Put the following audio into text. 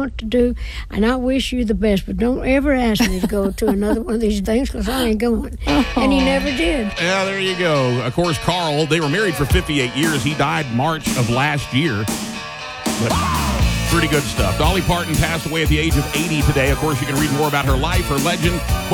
want to do, and I wish you the best, but don't ever ask me to go to another one of these things because I ain't going. And he never did. Yeah, there you go. Of course, Carl, they were married for 58 years. He died March of last year. But pretty good stuff. Dolly Parton passed away at the age of 80 today. Of course, you can read more about her life, her legend,